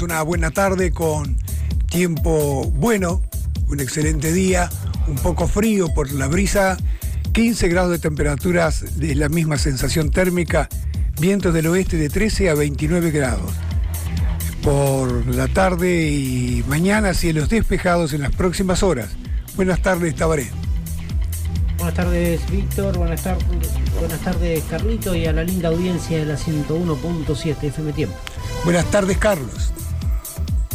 Una buena tarde con tiempo bueno, un excelente día, un poco frío por la brisa, 15 grados de temperaturas de la misma sensación térmica, vientos del oeste de 13 a 29 grados. Por la tarde y mañana cielos despejados en las próximas horas. Buenas tardes, Tabaré. Buenas tardes, Víctor. Buenas tardes, Carlito, y a la linda audiencia de la 101.7 FM Tiempo. Buenas tardes, Carlos.